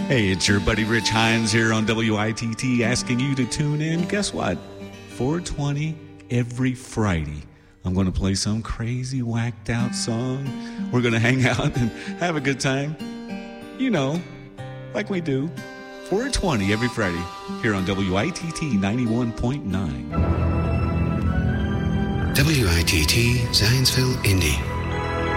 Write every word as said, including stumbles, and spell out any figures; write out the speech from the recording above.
Hey, it's your buddy Rich Hines here on W I T T asking you to tune in. Guess what? four twenty every Friday. I'm going to play some crazy whacked out song. We're going to hang out and have a good time. You know, like we do. four twenty every Friday here on W I T T ninety-one point nine. W I T T Zanesville, Indy.